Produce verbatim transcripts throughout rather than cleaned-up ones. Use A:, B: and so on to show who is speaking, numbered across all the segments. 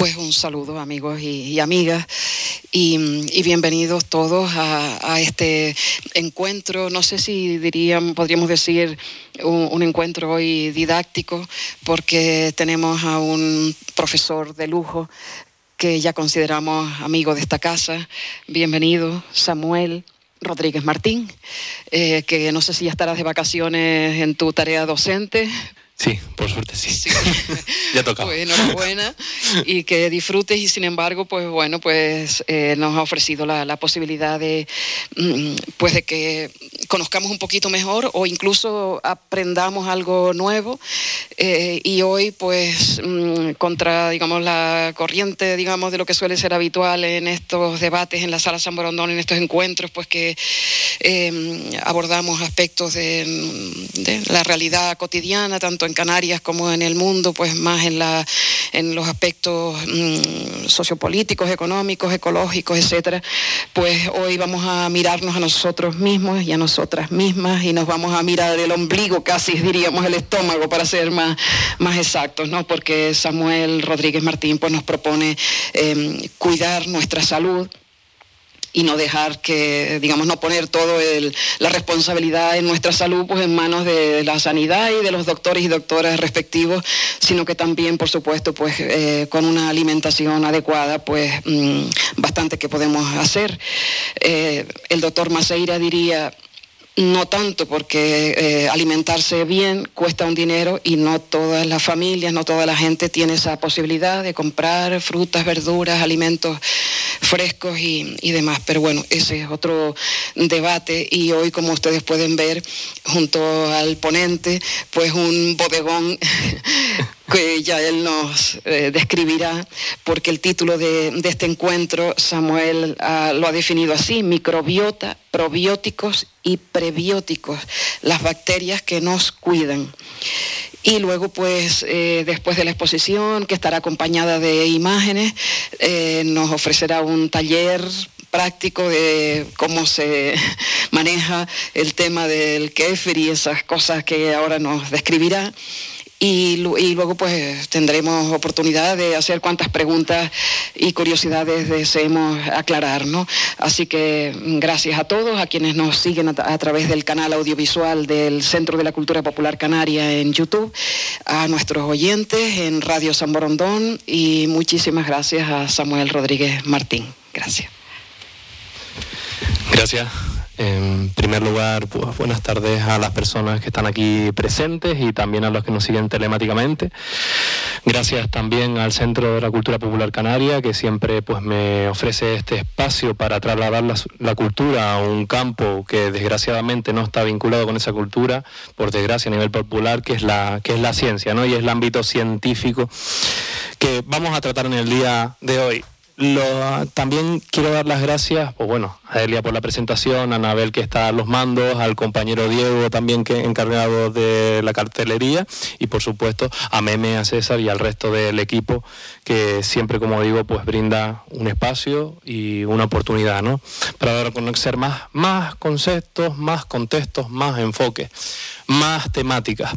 A: Pues un saludo, amigos y, y amigas, y, y bienvenidos todos a, a este encuentro. No sé si dirían, podríamos decir un, un encuentro hoy didáctico, porque tenemos a un profesor de lujo que ya consideramos amigo de esta casa. Bienvenido, Samuel Rodríguez Martín, eh, que no sé si ya estarás de vacaciones en tu tarea docente.
B: Sí, por suerte sí.
A: sí.
B: Ya toca.
A: Pues enhorabuena y que disfrutes, y sin embargo, pues bueno, pues eh, nos ha ofrecido la, la posibilidad de, pues de que conozcamos un poquito mejor o incluso aprendamos algo nuevo. Eh, y hoy, pues, contra, digamos, la corriente, digamos, de lo que suele ser habitual en estos debates en la Sala San Borondón, en estos encuentros, pues que eh, abordamos aspectos de, de la realidad cotidiana, tanto en Canarias como en el mundo, pues más en la en los aspectos mmm, sociopolíticos, económicos, ecológicos, etcétera. Pues hoy vamos a mirarnos a nosotros mismos y a nosotras mismas, y nos vamos a mirar el ombligo, casi diríamos el estómago, para ser más, más exactos, ¿no? Porque Samuel Rodríguez Martín pues nos propone eh, cuidar nuestra salud y no dejar que, digamos, no poner toda la responsabilidad en nuestra salud pues en manos de la sanidad y de los doctores y doctoras respectivos, sino que también, por supuesto, pues eh, con una alimentación adecuada, pues mmm, bastante que podemos hacer. Eh, el doctor Maceira diría: no tanto, porque eh, alimentarse bien cuesta un dinero y no todas las familias, no toda la gente tiene esa posibilidad de comprar frutas, verduras, alimentos frescos y, y demás. Pero bueno, ese es otro debate, y hoy, como ustedes pueden ver, junto al ponente, pues un bodegón que ya él nos eh, describirá, porque el título de, de este encuentro, Samuel uh, lo ha definido así: microbiota, probióticos y prebióticos, las bacterias que nos cuidan. Y luego, pues, eh, después de la exposición, que estará acompañada de imágenes, eh, nos ofrecerá un taller práctico de cómo se maneja el tema del kéfir y esas cosas que ahora nos describirá. Y, y luego pues tendremos oportunidad de hacer cuantas preguntas y curiosidades deseemos aclarar, ¿no? Así que gracias a todos, a quienes nos siguen a, a través del canal audiovisual del Centro de la Cultura Popular Canaria en YouTube, a nuestros oyentes en Radio San Borondón, y muchísimas gracias a Samuel Rodríguez Martín. Gracias.
B: Gracias. En primer lugar, pues buenas tardes a las personas que están aquí presentes y también a los que nos siguen telemáticamente. Gracias también al Centro de la Cultura Popular Canaria, que siempre pues me ofrece este espacio para trasladar la, la cultura a un campo que desgraciadamente no está vinculado con esa cultura, por desgracia a nivel popular, que es la, que es la ciencia, ¿no? Y es el ámbito científico que vamos a tratar en el día de hoy. Lo, también quiero dar las gracias, pues bueno, a Elia por la presentación, a Anabel que está a los mandos, al compañero Diego también que encargado de la cartelería, y por supuesto a Meme, a César y al resto del equipo que siempre, como digo, pues brinda un espacio y una oportunidad, ¿no? Para dar a conocer más, más conceptos, más contextos, más enfoques, más temáticas.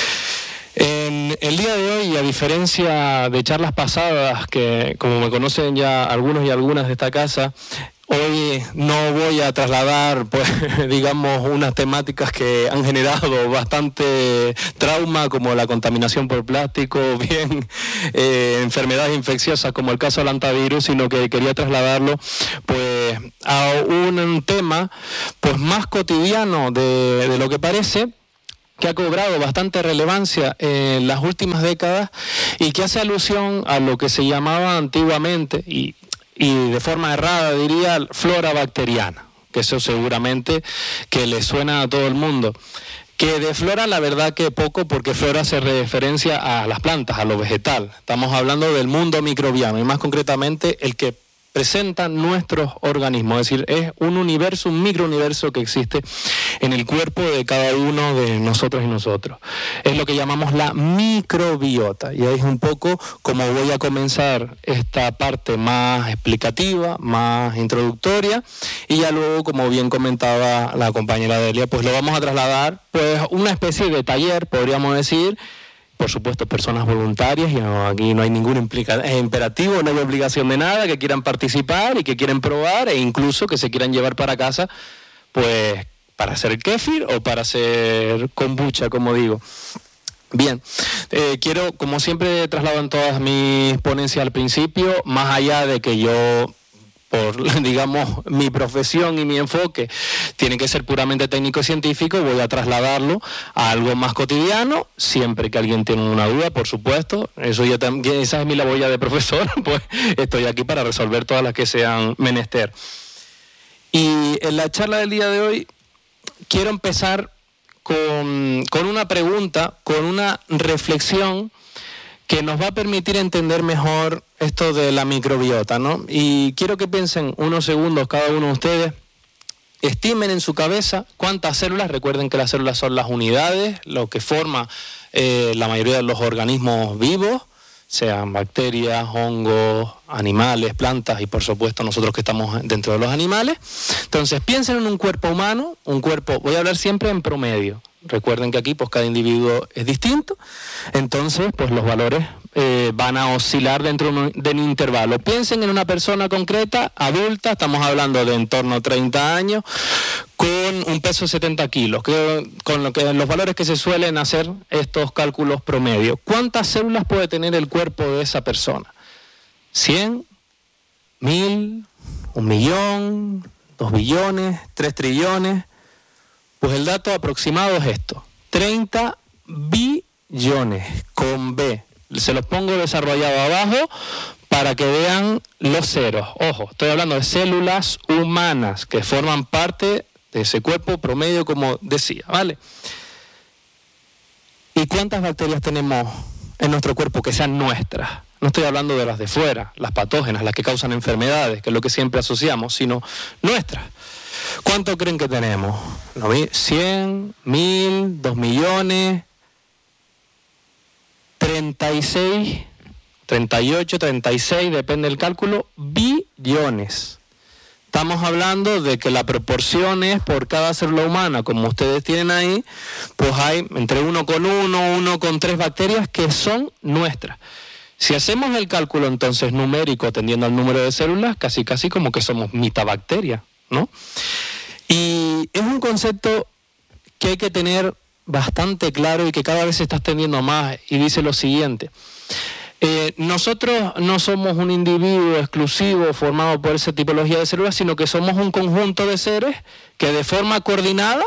B: En el día de hoy, a diferencia de charlas pasadas, que como me conocen ya algunos y algunas de esta casa, hoy no voy a trasladar, pues, digamos, unas temáticas que han generado bastante trauma, como la contaminación por plástico, bien eh, enfermedades infecciosas como el caso del antivirus, sino que quería trasladarlo pues a un tema pues más cotidiano de, de lo que parece, que ha cobrado bastante relevancia en las últimas décadas y que hace alusión a lo que se llamaba antiguamente, y, y de forma errada diría, flora bacteriana, que eso seguramente que le suena a todo el mundo. Que de flora la verdad que poco, porque flora se referencia a las plantas, a lo vegetal. Estamos hablando del mundo microbiano, y más concretamente el que presentan nuestros organismos, es decir, es un universo, un microuniverso que existe en el cuerpo de cada uno de nosotros y nosotros. Es lo que llamamos la microbiota, y ahí es un poco como voy a comenzar esta parte más explicativa, más introductoria, y ya luego, como bien comentaba la compañera Delia, pues lo vamos a trasladar, pues una especie de taller, podríamos decir, por supuesto, personas voluntarias, y no, aquí no hay ningún implica, eh, imperativo, no hay obligación de nada, que quieran participar y que quieran probar, e incluso que se quieran llevar para casa, pues, para hacer kéfir o para hacer kombucha, como digo. Bien, eh, quiero, como siempre he trasladado en todas mis ponencias al principio, más allá de que yo, por, digamos, mi profesión y mi enfoque tiene que ser puramente técnico-científico, voy a trasladarlo a algo más cotidiano, siempre que alguien tiene una duda, por supuesto. Eso yo también, esa es mi labor ya de profesor, pues estoy aquí para resolver todas las que sean menester. Y en la charla del día de hoy quiero empezar con, con una pregunta, con una reflexión que nos va a permitir entender mejor esto de la microbiota, ¿no? Y quiero que piensen unos segundos cada uno de ustedes, estimen en su cabeza cuántas células, recuerden que las células son las unidades, lo que forma eh, la mayoría de los organismos vivos, sean bacterias, hongos, animales, plantas y por supuesto nosotros que estamos dentro de los animales. Entonces piensen en un cuerpo humano, un cuerpo, voy a hablar siempre en promedio. Recuerden que aquí pues cada individuo es distinto, entonces pues los valores eh, van a oscilar dentro de un, de un intervalo. Piensen en una persona concreta, adulta, estamos hablando de en torno a treinta años, con un peso de setenta kilos, que, con lo que, los valores que se suelen hacer estos cálculos promedio. ¿Cuántas células puede tener el cuerpo de esa persona? ¿cien? ¿mil? ¿un millón? ¿dos billones? ¿tres trillones? Pues el dato aproximado es esto, treinta billones, con B. Se los pongo desarrollado abajo para que vean los ceros. Ojo, estoy hablando de células humanas que forman parte de ese cuerpo promedio, como decía, ¿vale? ¿Y cuántas bacterias tenemos en nuestro cuerpo que sean nuestras? No estoy hablando de las de fuera, las patógenas, las que causan enfermedades, que es lo que siempre asociamos, sino nuestras. ¿Cuánto creen que tenemos? ¿cien? ¿mil? ¿dos millones? treinta y seis, treinta y ocho, treinta y seis, depende del cálculo, billones. Estamos hablando de que la proporción es por cada célula humana, como ustedes tienen ahí, pues hay entre uno con uno, uno con tres bacterias que son nuestras. Si hacemos el cálculo entonces numérico atendiendo al número de células, casi casi como que somos mitad bacteria, ¿no? Y es un concepto que hay que tener bastante claro y que cada vez se está extendiendo más, y dice lo siguiente: eh, nosotros no somos un individuo exclusivo formado por esa tipología de células, sino que somos un conjunto de seres que de forma coordinada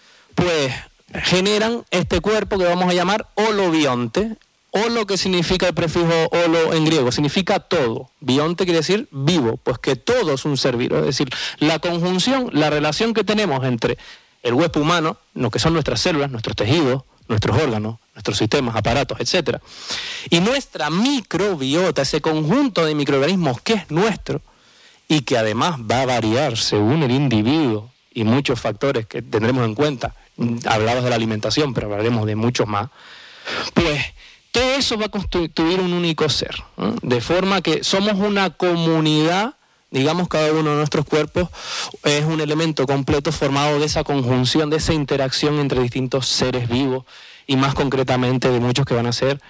B: pues generan este cuerpo que vamos a llamar holobionte. Holo, que significa el prefijo holo en griego, significa todo. Bionte quiere decir vivo, pues que todo es un ser vivo. Es decir, la conjunción, la relación que tenemos entre el cuerpo humano, lo que son nuestras células, nuestros tejidos, nuestros órganos, nuestros sistemas, aparatos, etcétera, y nuestra microbiota, ese conjunto de microorganismos que es nuestro y que además va a variar según el individuo y muchos factores que tendremos en cuenta. Hablabas de la alimentación, pero hablaremos de muchos más. Pues todo eso va a constituir un único ser, ¿no? De forma que somos una comunidad, digamos, cada uno de nuestros cuerpos es un elemento completo formado de esa conjunción, de esa interacción entre distintos seres vivos, y más concretamente de muchos que van a ser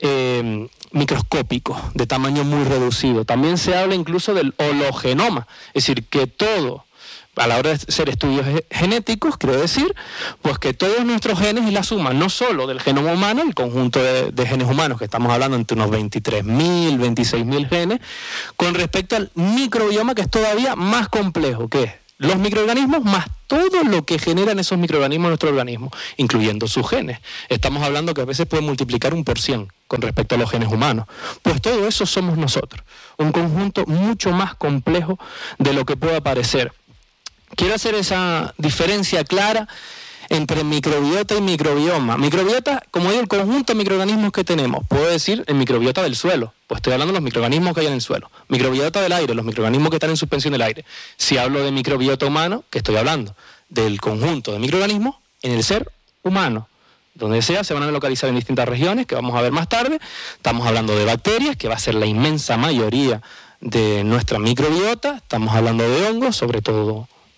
B: eh, microscópicos, de tamaño muy reducido. También se habla incluso del hologenoma, es decir, que todo, a la hora de hacer estudios genéticos, quiero decir, pues que todos nuestros genes es la suma, no solo del genoma humano, el conjunto de, de genes humanos, que estamos hablando entre unos veintitrés mil, veintiséis mil genes, con respecto al microbioma, que es todavía más complejo, que es los microorganismos más todo lo que generan esos microorganismos en nuestro organismo, incluyendo sus genes. Estamos hablando que a veces pueden multiplicar un por cien con respecto a los genes humanos. Pues todo eso somos nosotros, un conjunto mucho más complejo de lo que pueda parecer. Quiero hacer esa diferencia clara entre microbiota y microbioma. Microbiota, como digo, el conjunto de microorganismos que tenemos. Puedo decir el microbiota del suelo, pues estoy hablando de los microorganismos que hay en el suelo. Microbiota del aire, los microorganismos que están en suspensión del aire. Si hablo de microbiota humano, que estoy hablando del conjunto de microorganismos en el ser humano. Donde sea, se van a localizar en distintas regiones, que vamos a ver más tarde. Estamos hablando de bacterias, que va a ser la inmensa mayoría de nuestra microbiota. Estamos hablando de hongos, sobre todo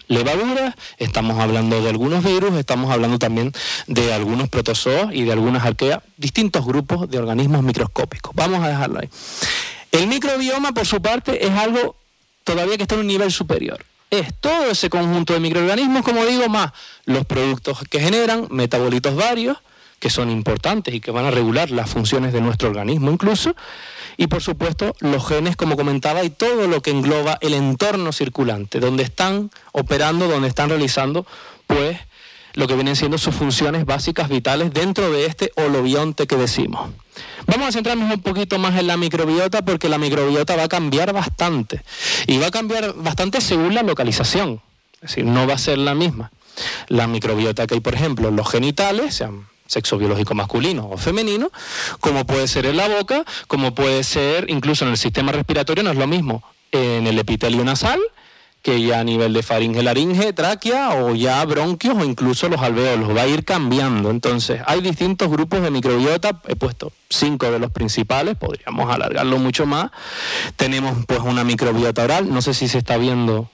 B: levaduras, estamos hablando de algunos virus, estamos hablando también de algunos protozoos y de algunas arqueas, distintos grupos de organismos microscópicos. Vamos a dejarlo ahí. El microbioma, por su parte, es algo todavía que está en un nivel superior. Es todo ese conjunto de microorganismos, como digo, más los productos que generan, metabolitos varios, que son importantes y que van a regular las funciones de nuestro organismo incluso, y por supuesto los genes, como comentaba, y todo lo que engloba el entorno circulante, donde están operando, donde están realizando, pues, lo que vienen siendo sus funciones básicas vitales dentro de este holobionte que decimos. Vamos a centrarnos un poquito más en la microbiota, porque la microbiota va a cambiar bastante, y va a cambiar bastante según la localización, es decir, no va a ser la misma. La microbiota que hay, por ejemplo, en los genitales, sean sexo biológico masculino o femenino, como puede ser en la boca, como puede ser incluso en el sistema respiratorio, no es lo mismo en el epitelio nasal, que ya a nivel de faringe, laringe, tráquea, o ya bronquios o incluso los alveolos, va a ir cambiando. Entonces, hay distintos grupos de microbiota, he puesto cinco de los principales, podríamos alargarlo mucho más. Tenemos pues una microbiota oral, no sé si se está viendo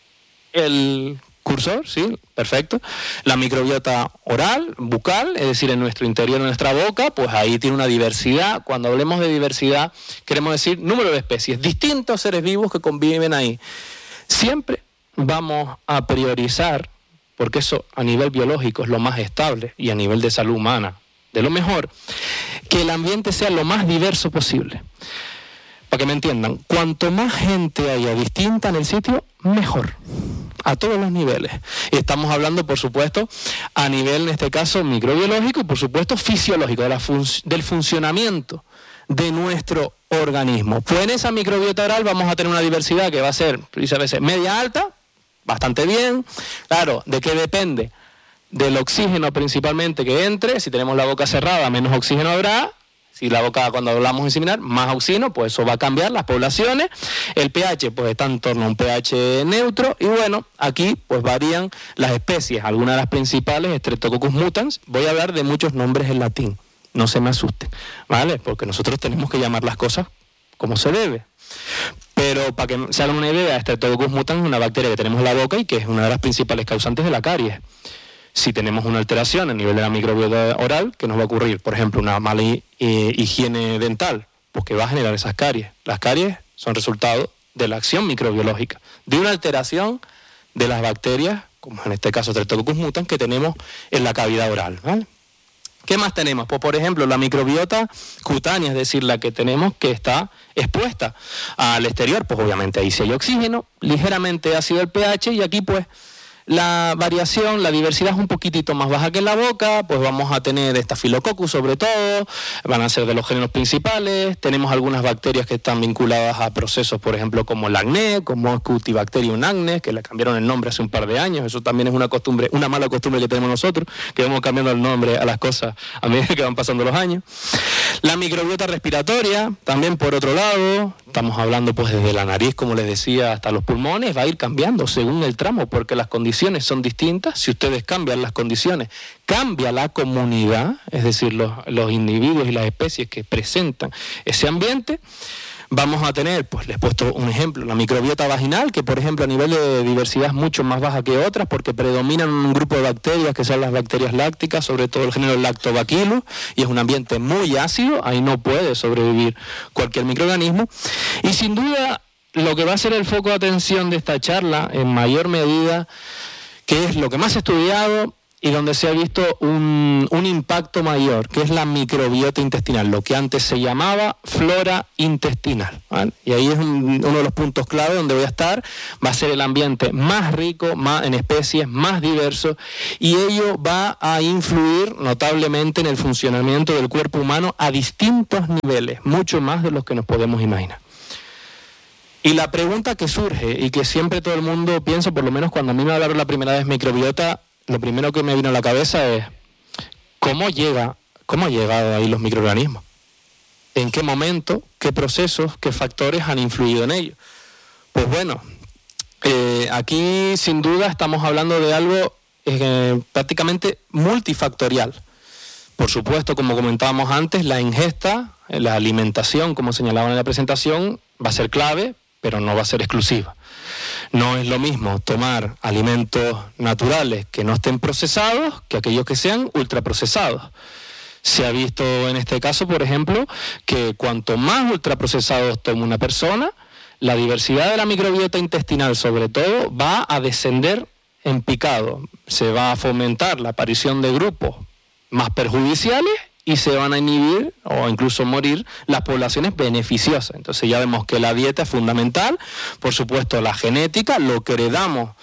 B: el cursor, sí, perfecto. La microbiota oral, bucal, es decir, en nuestro interior, en nuestra boca, pues ahí tiene una diversidad. Cuando hablemos de diversidad, queremos decir número de especies, distintos seres vivos que conviven ahí. Siempre vamos a priorizar, porque eso a nivel biológico es lo más estable y a nivel de salud humana de lo mejor, que el ambiente sea lo más diverso posible. Para que me entiendan, cuanto más gente haya distinta en el sitio, mejor, a todos los niveles. Y estamos hablando, por supuesto, a nivel, en este caso, microbiológico y, por supuesto, fisiológico, de la fun- del funcionamiento de nuestro organismo. Pues en esa microbiota oral vamos a tener una diversidad que va a ser, a veces, media alta, bastante bien. Claro, ¿de qué depende? Del oxígeno principalmente que entre. Si tenemos la boca cerrada, menos oxígeno habrá. Si la boca, cuando hablamos de similar, más oxígeno, pues eso va a cambiar las poblaciones. El pH, pues está en torno a un pH neutro. Y bueno, aquí pues varían las especies. Algunas de las principales, Streptococcus mutans. Voy a hablar de muchos nombres en latín. No se me asusten, ¿vale? Porque nosotros tenemos que llamar las cosas como se debe. Pero para que se hagan una idea, Streptococcus mutans es una bacteria que tenemos en la boca y que es una de las principales causantes de la caries. Si tenemos una alteración a nivel de la microbiota oral, ¿qué nos va a ocurrir? Por ejemplo, una mala eh, higiene dental, pues que va a generar esas caries. Las caries son resultado de la acción microbiológica, de una alteración de las bacterias, como en este caso Streptococcus mutans, que tenemos en la cavidad oral, ¿vale? ¿Qué más tenemos? Pues por ejemplo, la microbiota cutánea, es decir, la que tenemos que está expuesta al exterior, pues obviamente ahí sí hay oxígeno, ligeramente ácido el pH, y aquí pues la variación, la diversidad es un poquitito más baja que en la boca. Pues vamos a tener Staphylococcus sobre todo, van a ser de los géneros principales. Tenemos algunas bacterias que están vinculadas a procesos, por ejemplo, como el acné, como Cutibacterium acnes, que le cambiaron el nombre hace un par de años. Eso también es una costumbre, una mala costumbre que tenemos nosotros, que vamos cambiando el nombre a las cosas a medida que van pasando los años. La microbiota respiratoria, también por otro lado, estamos hablando pues desde la nariz, como les decía, hasta los pulmones, va a ir cambiando según el tramo, porque las condiciones son distintas. Si ustedes cambian las condiciones, cambia la comunidad, es decir, los, los individuos y las especies que presentan ese ambiente. Vamos a tener, pues les he puesto un ejemplo, la microbiota vaginal, que por ejemplo a nivel de diversidad es mucho más baja que otras, porque predominan un grupo de bacterias que son las bacterias lácticas, sobre todo el género Lactobacillus, y es un ambiente muy ácido, ahí no puede sobrevivir cualquier microorganismo. Y sin duda, lo que va a ser el foco de atención de esta charla, en mayor medida, que es lo que más he estudiado y donde se ha visto un, un impacto mayor, que es la microbiota intestinal, lo que antes se llamaba flora intestinal, ¿vale? Y ahí es un, uno de los puntos clave donde voy a estar. Va a ser el ambiente más rico, más en especies, más diverso, y ello va a influir notablemente en el funcionamiento del cuerpo humano a distintos niveles, mucho más de los que nos podemos imaginar. Y la pregunta que surge, y que siempre todo el mundo piensa, por lo menos cuando a mí me hablaron la primera vez microbiota, lo primero que me vino a la cabeza es ¿cómo llega, cómo han llegado ahí los microorganismos? ¿En qué momento, qué procesos, qué factores han influido en ello? Pues bueno, eh, aquí sin duda estamos hablando de algo eh, prácticamente multifactorial. Por supuesto, como comentábamos antes, la ingesta, la alimentación, como señalaban en la presentación, va a ser clave, pero no va a ser exclusiva. No es lo mismo tomar alimentos naturales que no estén procesados que aquellos que sean ultraprocesados. Se ha visto en este caso, por ejemplo, que cuanto más ultraprocesados toma una persona, la diversidad de la microbiota intestinal, sobre todo, va a descender en picado. Se va a fomentar la aparición de grupos más perjudiciales y se van a inhibir o incluso morir las poblaciones beneficiosas. Entonces ya vemos que la dieta es fundamental, por supuesto la genética, lo que heredamos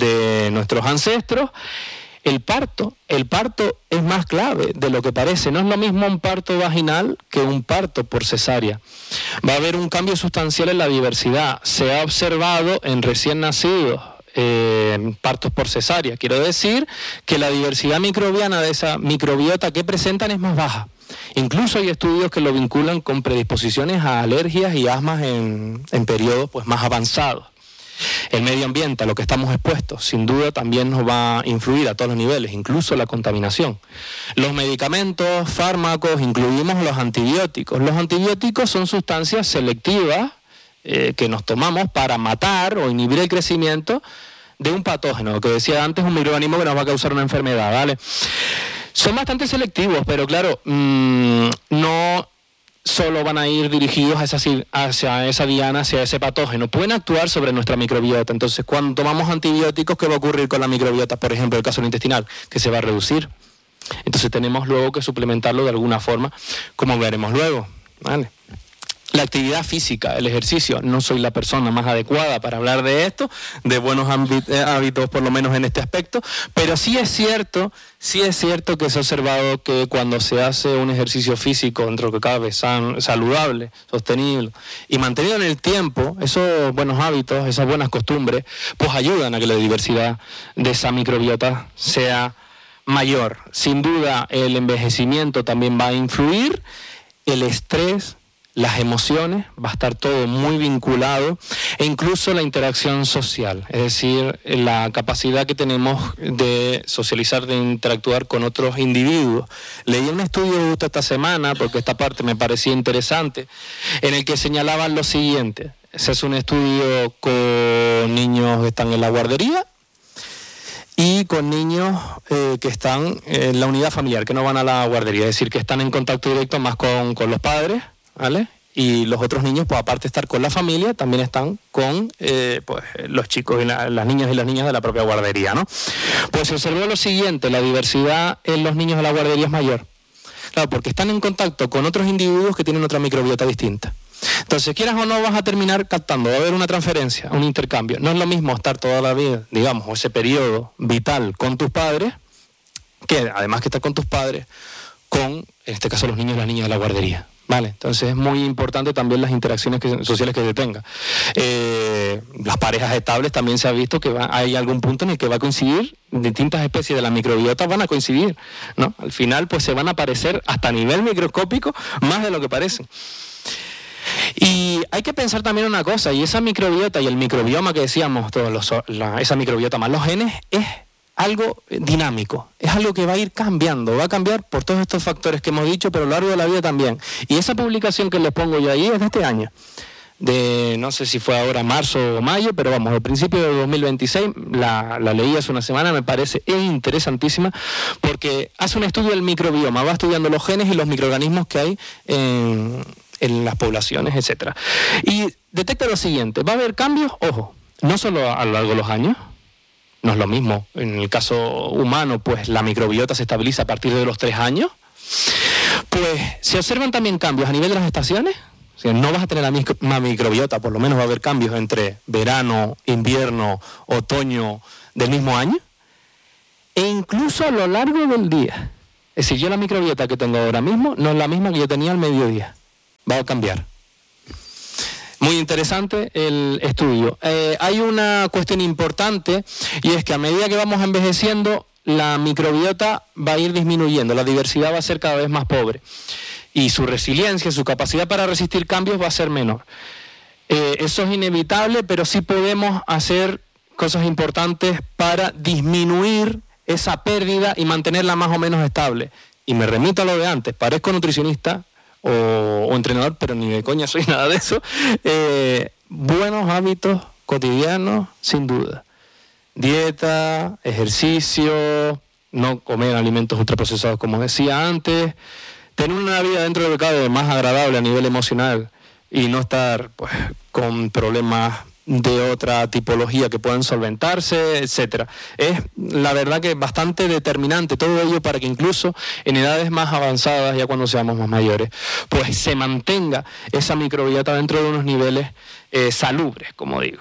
B: de nuestros ancestros. El parto, el parto es más clave de lo que parece. No es lo mismo un parto vaginal que un parto por cesárea. Va a haber un cambio sustancial en la diversidad. Se ha observado en recién nacidos eh, partos por cesárea. Quiero decir que la diversidad microbiana de esa microbiota que presentan es más baja. Incluso hay estudios que lo vinculan con predisposiciones a alergias y asmas en, en periodos pues, más avanzados. El medio ambiente, a lo que estamos expuestos, sin duda también nos va a influir a todos los niveles, incluso la contaminación. Los medicamentos, fármacos, incluimos los antibióticos. Los antibióticos son sustancias selectivas eh, que nos tomamos para matar o inhibir el crecimiento de un patógeno, lo que decía antes, un microorganismo que nos va a causar una enfermedad, ¿vale? Son bastante selectivos, pero claro, mmm, no solo van a ir dirigidos a esa, hacia esa diana, hacia ese patógeno. Pueden actuar sobre nuestra microbiota. Entonces, cuando tomamos antibióticos, ¿qué va a ocurrir con la microbiota? Por ejemplo, el caso del intestinal, que se va a reducir. Entonces, tenemos luego que suplementarlo de alguna forma, como veremos luego, ¿vale? La actividad física, el ejercicio. No soy la persona más adecuada para hablar de esto, de buenos hábitos por lo menos en este aspecto, pero sí es cierto, sí es cierto que se ha observado que cuando se hace un ejercicio físico, dentro de lo que cabe, san, saludable, sostenible y mantenido en el tiempo, esos buenos hábitos, esas buenas costumbres, pues ayudan a que la diversidad de esa microbiota sea mayor. Sin duda el envejecimiento también va a influir, el estrés, las emociones, va a estar todo muy vinculado, e incluso la interacción social, es decir, la capacidad que tenemos de socializar, de interactuar con otros individuos. Leí un estudio justo esta semana, porque esta parte me parecía interesante, en el que señalaban lo siguiente. Se hace un estudio con niños que están en la guardería y con niños eh, que están en la unidad familiar, que no van a la guardería, es decir, que están en contacto directo más con, con los padres, ¿vale? Y los otros niños, pues aparte de estar con la familia, también están con eh, pues, los chicos y la, las niñas y las niñas de la propia guardería, ¿no? Pues se observó lo siguiente, la diversidad en los niños de la guardería es mayor. Claro, porque están en contacto con otros individuos que tienen otra microbiota distinta. Entonces, quieras o no, vas a terminar captando, va a haber una transferencia, un intercambio. No es lo mismo estar toda la vida, digamos, ese periodo vital con tus padres, que además que estar con tus padres, con, en este caso, los niños y las niñas de la guardería. Vale, entonces es muy importante también las interacciones que, sociales que se tenga. Eh, las parejas estables también se ha visto que va, hay algún punto en el que va a coincidir, distintas especies de la microbiota van a coincidir, ¿no? Al final pues se van a parecer hasta a nivel microscópico más de lo que parecen. Y hay que pensar también una cosa, y esa microbiota y el microbioma que decíamos, todos los, la, esa microbiota más los genes, es algo dinámico, es algo que va a ir cambiando, va a cambiar por todos estos factores que hemos dicho, pero a lo largo de la vida también. Y esa publicación que les pongo yo ahí es de este año, de no sé si fue ahora marzo o mayo, pero vamos, al principio de dos mil veintiséis, la, la leí hace una semana, me parece interesantísima, porque hace un estudio del microbioma, va estudiando los genes y los microorganismos que hay en, en las poblaciones, etcétera. Y detecta lo siguiente, va a haber cambios, ojo, no solo a lo largo de los años. No es lo mismo, en el caso humano, pues la microbiota se estabiliza a partir de los tres años. Pues se observan también cambios a nivel de las estaciones. O sea, no vas a tener la misma microbiota, por lo menos va a haber cambios entre verano, invierno, otoño del mismo año. E incluso a lo largo del día. Es decir, yo la microbiota que tengo ahora mismo no es la misma que yo tenía al mediodía. Va a cambiar. Muy interesante el estudio. Eh, hay una cuestión importante y es que a medida que vamos envejeciendo, la microbiota va a ir disminuyendo, la diversidad va a ser cada vez más pobre y su resiliencia, su capacidad para resistir cambios va a ser menor. Eh, eso es inevitable, pero sí podemos hacer cosas importantes para disminuir esa pérdida y mantenerla más o menos estable. Y me remito a lo de antes, parezco nutricionista, O, o entrenador, pero ni de coña soy nada de eso. Eh, buenos hábitos cotidianos, sin duda. Dieta, ejercicio, no comer alimentos ultraprocesados como decía antes, tener una vida dentro del mercado más agradable a nivel emocional y no estar pues, con problemas de otra tipología que puedan solventarse, etcétera. Es la verdad que bastante determinante todo ello para que incluso en edades más avanzadas, ya cuando seamos más mayores, pues se mantenga esa microbiota dentro de unos niveles eh, salubres, como digo.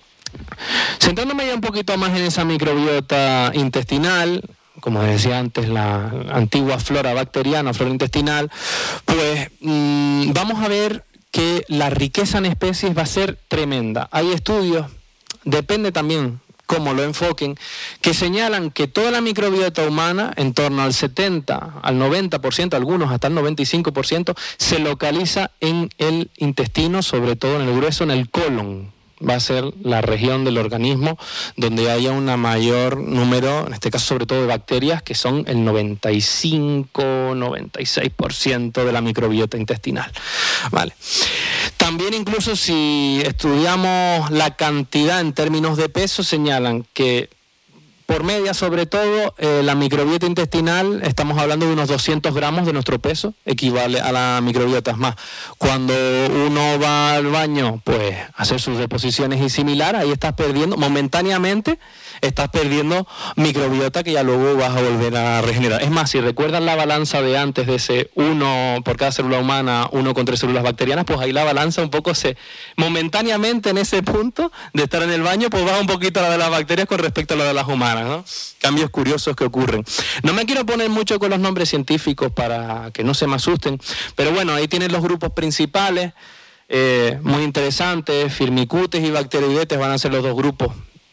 B: Centrándome ya un poquito más en esa microbiota intestinal, como decía antes, la antigua flora bacteriana, flora intestinal, pues mmm, vamos a ver que la riqueza en especies va a ser tremenda. Hay estudios, depende también cómo lo enfoquen, que señalan que toda la microbiota humana, en torno al setenta, al noventa por ciento, algunos hasta el noventa y cinco por ciento, se localiza en el intestino, sobre todo en el grueso, en el colon. Va a ser la región del organismo donde haya un mayor número, en este caso sobre todo de bacterias, que son el noventa y cinco, noventa y seis por ciento de la microbiota intestinal. Vale. También incluso si estudiamos la cantidad en términos de peso, señalan que por media, sobre todo, eh, la microbiota intestinal, estamos hablando de unos doscientos gramos de nuestro peso, equivale a la microbiota. Es más, cuando uno va al baño, pues, a hacer sus deposiciones y similar, ahí estás perdiendo, momentáneamente, estás perdiendo microbiota que ya luego vas a volver a regenerar. Es más, si recuerdan la balanza de antes de ese uno por cada célula humana, uno con tres células bacterianas, pues ahí la balanza un poco se, momentáneamente en ese punto de estar en el baño, pues baja un poquito la de las bacterias con respecto a la de las humanas, ¿no? Cambios curiosos que ocurren. No me quiero poner mucho con los nombres científicos para que no se me asusten, pero bueno, ahí tienen los grupos principales, eh, muy interesantes. Firmicutes y Bacteroidetes van a ser los dos grupos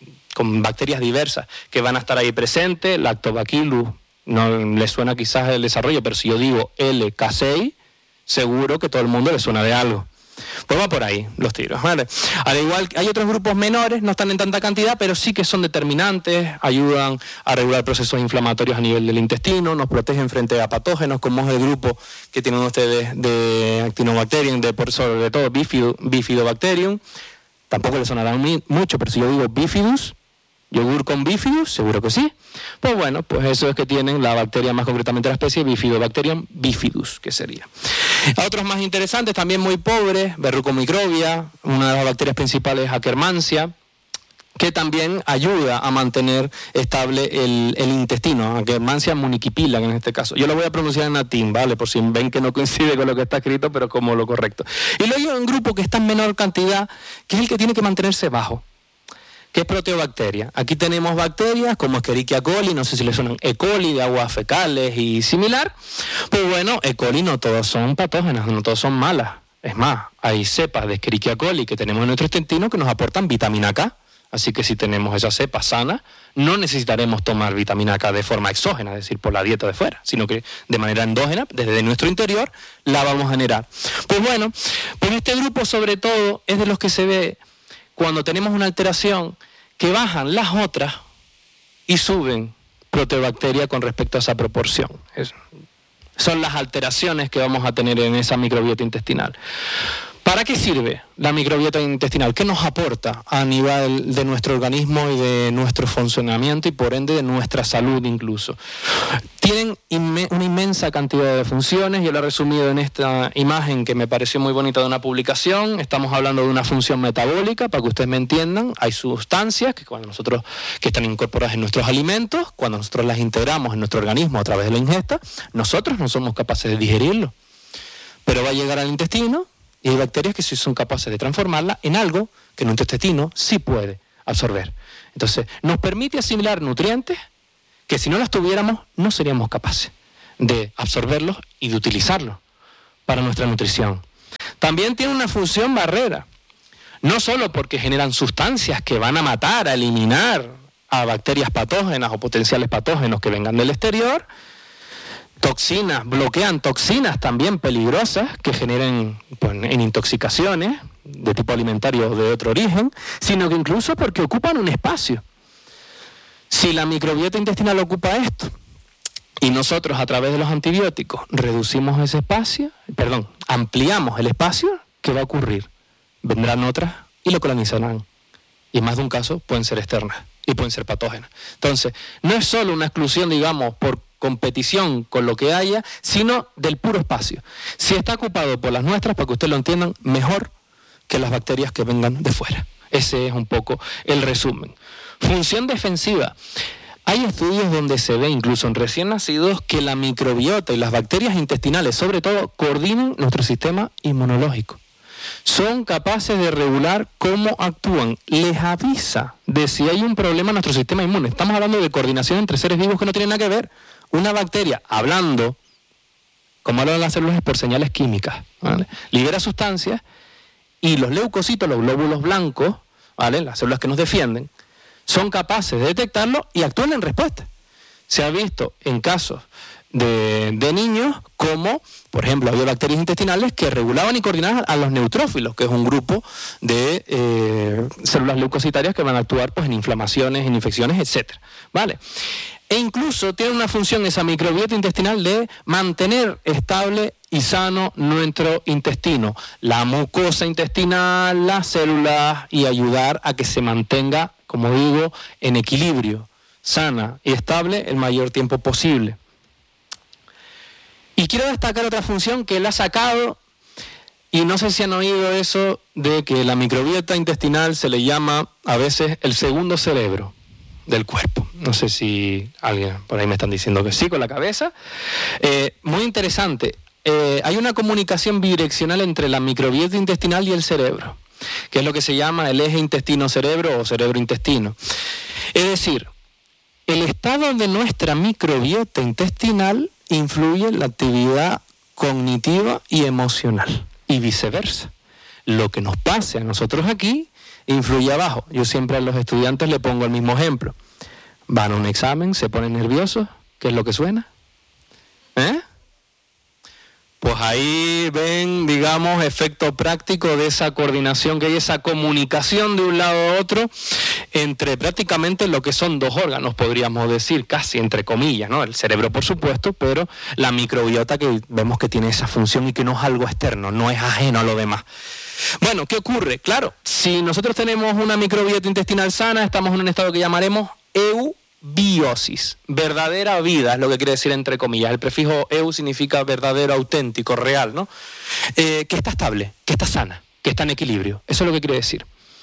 B: con bacterias diversas que van a estar ahí presentes. Lactobacillus, no les suena quizás el desarrollo, pero si yo digo L K seis, seguro que todo el mundo le suena de algo. Pues va por ahí los tiros, ¿vale? Al igual que hay otros grupos menores, no están en tanta cantidad, pero sí que son determinantes, ayudan a regular procesos inflamatorios a nivel del intestino, nos protegen frente a patógenos, como es el grupo que tienen ustedes de Actinobacterium, de por sobre todo Bifido, Bifidobacterium. Tampoco les sonará mucho, pero si yo digo Bifidus, yogur con Bifidus, seguro que sí. Pues bueno, pues eso es que tienen la bacteria, más concretamente la especie Bifidobacterium bifidus, que sería. A otros más interesantes, también muy pobres, Verrucomicrobia, una de las bacterias principales, Akkermansia, que también ayuda a mantener estable el, el intestino, Akkermansia munichipilla en este caso. Yo lo voy a pronunciar en latín, ¿vale? Por si ven que no coincide con lo que está escrito, pero como lo correcto. Y luego hay un grupo que está en menor cantidad, que es el que tiene que mantenerse bajo, que es proteobacteria. Aquí tenemos bacterias como Escherichia coli, no sé si les suenan E. coli, de aguas fecales y similar. Pues bueno, E. coli no todos son patógenas, no todos son malas. Es más, hay cepas de Escherichia coli que tenemos en nuestro intestino que nos aportan vitamina K. Así que si tenemos esa cepa sana, no necesitaremos tomar vitamina K de forma exógena, es decir, por la dieta de fuera, sino que de manera endógena, desde nuestro interior, la vamos a generar. Pues bueno, pues este grupo sobre todo es de los que se ve cuando tenemos una alteración que bajan las otras y suben proteobacteria con respecto a esa proporción. Es, son las alteraciones que vamos a tener en esa microbiota intestinal. ¿Para qué sirve la microbiota intestinal? ¿Qué nos aporta a nivel de nuestro organismo y de nuestro funcionamiento y por ende de nuestra salud incluso? Tienen inme- una inmensa cantidad de funciones. Yo lo he resumido en esta imagen que me pareció muy bonita de una publicación. Estamos hablando de una función metabólica, para que ustedes me entiendan. Hay sustancias que, cuando nosotros, que están incorporadas en nuestros alimentos, cuando nosotros las integramos en nuestro organismo a través de la ingesta, nosotros no somos capaces de digerirlo. Pero va a llegar al intestino, y hay bacterias que sí son capaces de transformarla en algo que nuestro intestino sí puede absorber. Entonces, nos permite asimilar nutrientes que si no las tuviéramos, no seríamos capaces de absorberlos y de utilizarlos para nuestra nutrición. También tiene una función barrera, no solo porque generan sustancias que van a matar, a eliminar a bacterias patógenas o potenciales patógenos que vengan del exterior, toxinas, bloquean toxinas también peligrosas que generen pues, en intoxicaciones de tipo alimentario o de otro origen, sino que incluso porque ocupan un espacio. Si la microbiota intestinal ocupa esto y nosotros a través de los antibióticos reducimos ese espacio, perdón, ampliamos el espacio, ¿qué va a ocurrir? Vendrán otras y lo colonizarán. y en más de un caso pueden ser externas y pueden ser patógenas. Entonces, no es solo una exclusión, digamos, por competición con lo que haya, sino del puro espacio. Si está ocupado por las nuestras, para que ustedes lo entiendan, mejor que las bacterias que vengan de fuera. Ese es un poco el resumen. Función defensiva. Hay estudios donde se ve, incluso en recién nacidos, que la microbiota y las bacterias intestinales, sobre todo, coordinan nuestro sistema inmunológico. Son capaces de regular cómo actúan. Les avisa de si hay un problema en nuestro sistema inmune. Estamos hablando de coordinación entre seres vivos que no tienen nada que ver. Una bacteria, hablando, como hablan las células, por señales químicas, ¿vale? Libera sustancias y los leucocitos, los glóbulos blancos, ¿vale?, las células que nos defienden, son capaces de detectarlo y actúan en respuesta. Se ha visto en casos de, de niños como, por ejemplo, había bacterias intestinales que regulaban y coordinaban a los neutrófilos, que es un grupo de eh, células leucocitarias que van a actuar pues, en inflamaciones, en infecciones, etcétera. ¿Vale? E incluso tiene una función esa microbiota intestinal de mantener estable y sano nuestro intestino, la mucosa intestinal, las células, y ayudar a que se mantenga, como digo, en equilibrio, sana y estable el mayor tiempo posible. Y quiero destacar otra función que él ha sacado, y no sé si han oído eso de que la microbiota intestinal se le llama a veces el segundo cerebro del cuerpo. No sé si alguien por ahí me están diciendo que sí con la cabeza. Eh, muy interesante. Eh, hay una comunicación bidireccional entre la microbiota intestinal y el cerebro, que es lo que se llama el eje intestino-cerebro o cerebro-intestino. Es decir, el estado de nuestra microbiota intestinal influye en la actividad cognitiva y emocional, y viceversa. Lo que nos pase a nosotros aquí influye abajo. Yo siempre a los estudiantes le pongo el mismo ejemplo. Van a un examen, se ponen nerviosos, ¿qué es lo que suena? ¿Eh? Pues ahí ven, digamos, efecto práctico de esa coordinación que hay, esa comunicación de un lado a otro entre prácticamente lo que son dos órganos, podríamos decir, casi entre comillas, ¿no? El cerebro, por supuesto, pero la microbiota que vemos que tiene esa función y que no es algo externo, no es ajeno a lo demás. Bueno, ¿qué ocurre? Claro, si nosotros tenemos una microbiota intestinal sana, estamos en un estado que llamaremos eubiosis, verdadera vida, es lo que quiere decir entre comillas. El prefijo eu significa verdadero, auténtico, real, ¿no? Eh, que está estable, que está sana, que está en equilibrio. Eso es lo que quiere decir.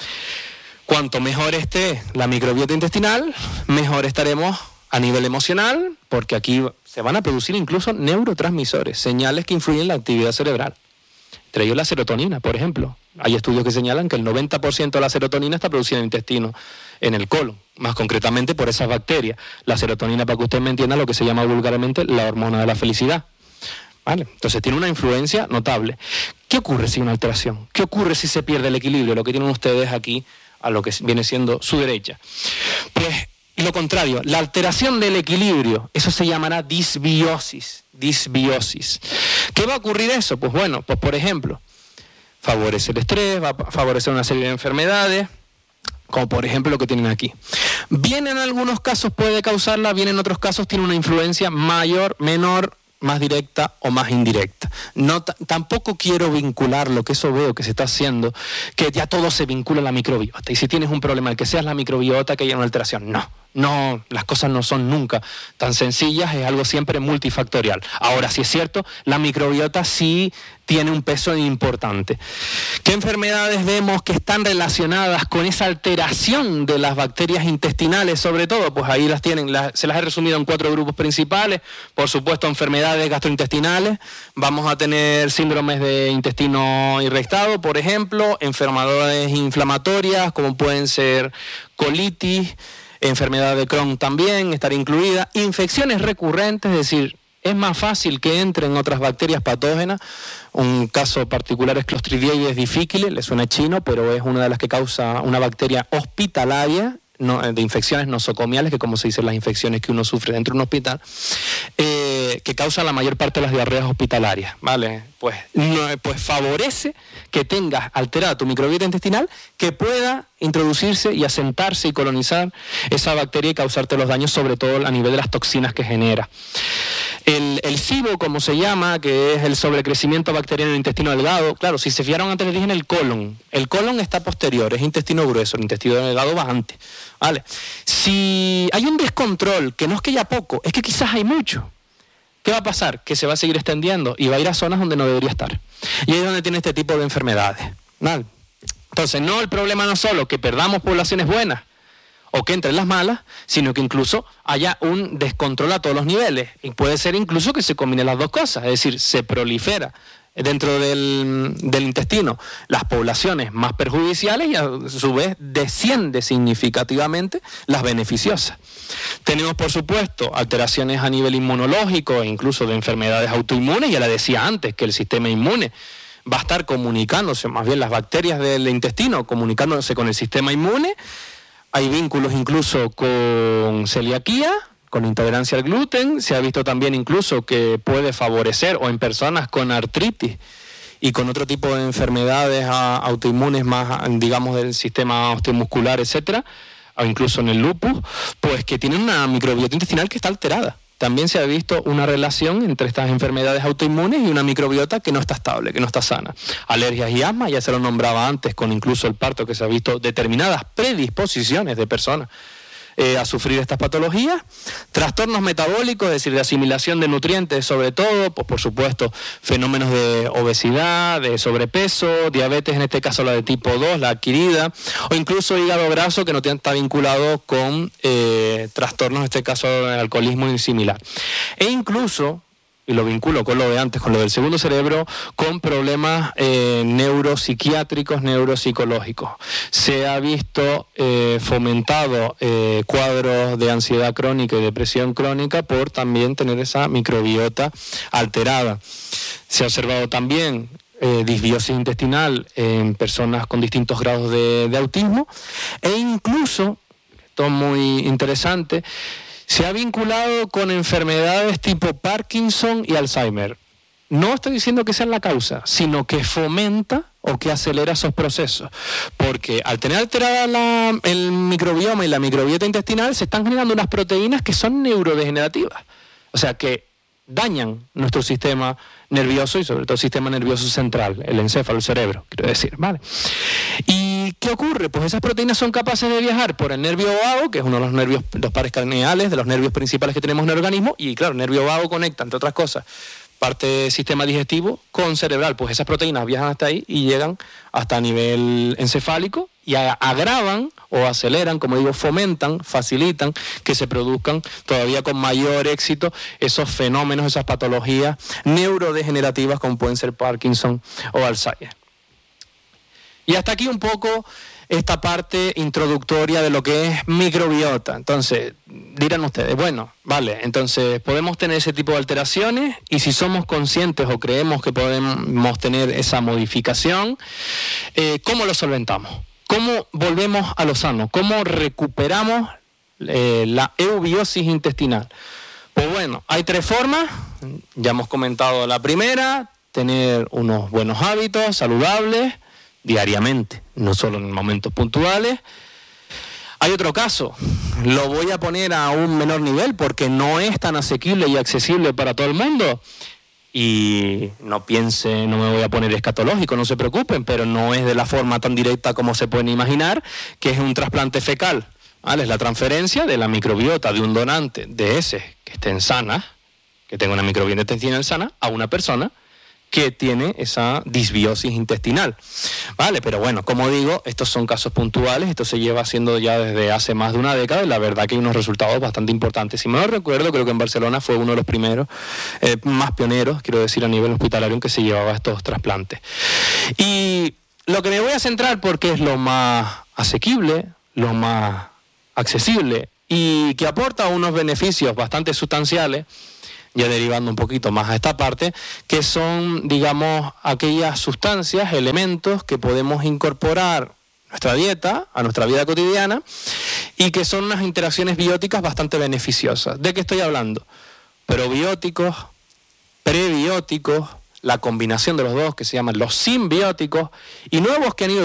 B: Cuanto mejor esté la microbiota intestinal, mejor estaremos a nivel emocional, porque aquí se van a producir incluso neurotransmisores, señales que influyen en la actividad cerebral. Entre ellos la serotonina, por ejemplo. Hay estudios que señalan que el noventa por ciento de la serotonina está producida en el intestino, en el colon, más concretamente por esas bacterias. La serotonina, para que usted me entienda, lo que se llama vulgarmente la hormona de la felicidad. ¿Vale? Entonces tiene una influencia notable. ¿Qué ocurre si hay una alteración? ¿Qué ocurre si se pierde el equilibrio? Lo que tienen ustedes aquí a lo que viene siendo su derecha. Pues lo contrario, la alteración del equilibrio, eso se llamará disbiosis. Disbiosis. ¿Qué va a ocurrir eso? Pues bueno, pues por ejemplo, favorece el estrés, va a favorecer una serie de enfermedades, como por ejemplo lo que tienen aquí. Bien, en algunos casos puede causarla, bien en otros casos tiene una influencia mayor, menor, más directa o más indirecta. No, tampoco quiero vincular lo que eso veo que se está haciendo, que ya todo se vincula a la microbiota. Y si tienes un problema, el que seas la microbiota, que haya una alteración. No, no, las cosas no son nunca tan sencillas, es algo siempre multifactorial. Ahora, sí es cierto, la microbiota sí tiene un peso importante. ¿Qué enfermedades vemos que están relacionadas con esa alteración de las bacterias intestinales, sobre todo? Pues ahí las tienen, las, se las he resumido en cuatro grupos principales. Por supuesto, enfermedades gastrointestinales. Vamos a tener síndromes de intestino irritado, por ejemplo, enfermedades inflamatorias, como pueden ser colitis, enfermedad de Crohn también, estar incluida, infecciones recurrentes, es decir, es más fácil que entren otras bacterias patógenas. Un caso particular es Clostridium difficile, le suena chino, pero es una de las que causa una bacteria hospitalaria, no, de infecciones nosocomiales, que como se dice las infecciones que uno sufre dentro de un hospital, eh, que causa la mayor parte de las diarreas hospitalarias, ¿vale? Pues, no, pues favorece que tengas alterada tu microbiota intestinal, que pueda introducirse y asentarse y colonizar esa bacteria y causarte los daños, sobre todo a nivel de las toxinas que genera. El, el SIBO, como se llama, que es el sobrecrecimiento bacteriano en el intestino delgado, claro, si se fijaron antes les dije en el colon. El colon está posterior, es intestino grueso, el intestino delgado va antes, ¿vale? Si hay un descontrol, que no es que haya poco, es que quizás hay mucho, ¿qué va a pasar? Que se va a seguir extendiendo y va a ir a zonas donde no debería estar. Y ahí es donde tiene este tipo de enfermedades, ¿vale? Entonces, no, el problema no es solo que perdamos poblaciones buenas o que entren las malas, sino que incluso haya un descontrol a todos los niveles. Y puede ser incluso que se combinen las dos cosas, es decir, se prolifera dentro del, del intestino las poblaciones más perjudiciales y a su vez desciende significativamente las beneficiosas. Tenemos, por supuesto, alteraciones a nivel inmunológico e incluso de enfermedades autoinmunes. Ya le decía antes que el sistema inmune va a estar comunicándose, más bien las bacterias del intestino, comunicándose con el sistema inmune. Hay vínculos incluso con celiaquía, con intolerancia al gluten. Se ha visto también incluso que puede favorecer, o en personas con artritis y con otro tipo de enfermedades autoinmunes más, digamos, del sistema osteomuscular, etcétera, o incluso en el lupus, pues que tienen una microbiota intestinal que está alterada. También se ha visto una relación entre estas enfermedades autoinmunes y una microbiota que no está estable, que no está sana. Alergias y asma, ya se lo nombraba antes, con incluso el parto, que se ha visto determinadas predisposiciones de personas eh, a sufrir estas patologías. Trastornos metabólicos, es decir, de asimilación de nutrientes sobre todo, pues por supuesto fenómenos de obesidad, de sobrepeso, diabetes, en este caso la de tipo dos, la adquirida, o incluso hígado graso, que no está vinculado con eh, trastornos, en este caso el alcoholismo y similar. E incluso, y lo vinculo con lo de antes, con lo del segundo cerebro, con problemas eh, neuropsiquiátricos, neuropsicológicos. Se ha visto eh, fomentado eh, cuadros de ansiedad crónica y depresión crónica por también tener esa microbiota alterada. Se ha observado también eh, disbiosis intestinal en personas con distintos grados de, de autismo, e incluso, esto es muy interesante, se ha vinculado con enfermedades tipo Parkinson y Alzheimer. No estoy diciendo que sea la causa, sino que fomenta o que acelera esos procesos. Porque al tener alterada la, el microbioma y la microbiota intestinal, se están generando unas proteínas que son neurodegenerativas. O sea, que dañan nuestro sistema nervioso y sobre todo el sistema nervioso central, el encéfalo, el cerebro, quiero decir, ¿vale? ¿Y qué ocurre? Pues esas proteínas son capaces de viajar por el nervio vago, que es uno de los nervios, los pares craneales, de los nervios principales que tenemos en el organismo, y claro, el nervio vago conecta, entre otras cosas, parte del sistema digestivo con cerebral. Pues esas proteínas viajan hasta ahí y llegan hasta nivel encefálico y agravan o aceleran, como digo, fomentan, facilitan que se produzcan todavía con mayor éxito esos fenómenos, esas patologías neurodegenerativas como pueden ser Parkinson o Alzheimer. Y hasta aquí un poco esta parte introductoria de lo que es microbiota. Entonces, dirán ustedes, bueno, vale, entonces podemos tener ese tipo de alteraciones, y si somos conscientes o creemos que podemos tener esa modificación, eh, ¿cómo lo solventamos? ¿Cómo volvemos a lo sano? ¿Cómo recuperamos eh, la eubiosis intestinal? Pues bueno, hay tres formas. Ya hemos comentado la primera: tener unos buenos hábitos saludables diariamente, no solo en momentos puntuales. Hay otro caso, lo voy a poner a un menor nivel porque no es tan asequible y accesible para todo el mundo. Y no piense, no me voy a poner escatológico, no se preocupen, pero no es de la forma tan directa como se pueden imaginar, que es un trasplante fecal, ¿vale? Es la transferencia de la microbiota de un donante de heces que estén sanas, que tenga una microbiota intestinal sana, a una persona que tiene esa disbiosis intestinal, ¿vale? Pero bueno, como digo, estos son casos puntuales, esto se lleva haciendo ya desde hace más de una década y la verdad que hay unos resultados bastante importantes. Si me lo recuerdo, creo que en Barcelona fue uno de los primeros, eh, más pioneros, quiero decir, a nivel hospitalario, en que se llevaba estos trasplantes. Y lo que me voy a centrar, porque es lo más asequible, lo más accesible y que aporta unos beneficios bastante sustanciales, ya derivando un poquito más a esta parte, que son, digamos, aquellas sustancias, elementos que podemos incorporar a nuestra dieta, a nuestra vida cotidiana, y que son unas interacciones bióticas bastante beneficiosas. ¿De qué estoy hablando? Probióticos, prebióticos, la combinación de los dos, que se llaman los simbióticos, y nuevos que han ido